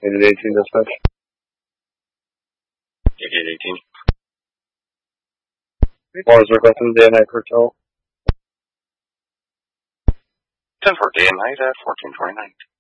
818 dispatch. 8818. What was requesting day and night for tow? 10 for day and night at 1429.